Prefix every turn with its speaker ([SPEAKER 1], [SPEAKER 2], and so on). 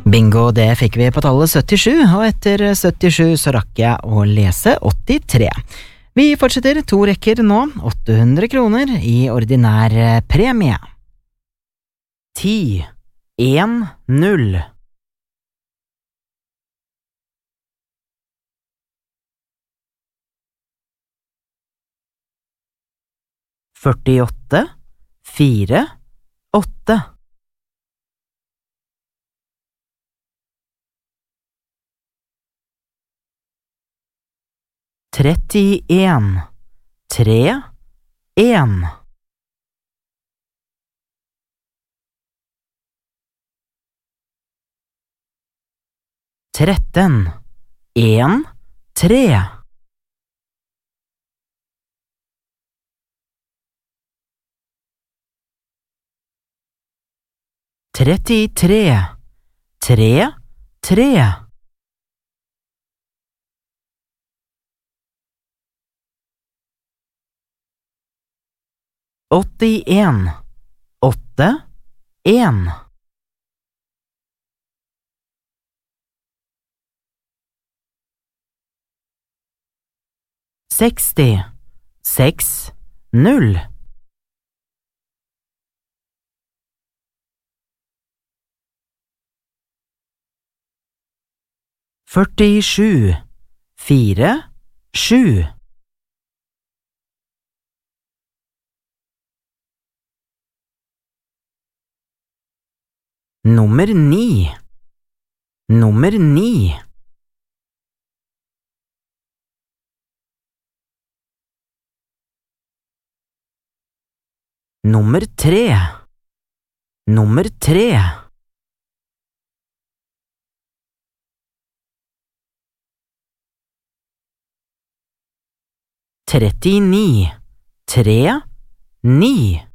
[SPEAKER 1] Bingo, det fikk vi på tallet 77, og etter 77 så rakk jeg å lese 83. Vi fortsetter 2 rekker nå, 800 kroner i ordinær premie. 10, 1, 0. 48, 4, 8. 31, 3, 1. 13, 1, 3. 33, 3, 3. 81, 8, 1. 60, 6, 0. 47, 4, 7. 9, 9. 3, 3. 39, 3, 9.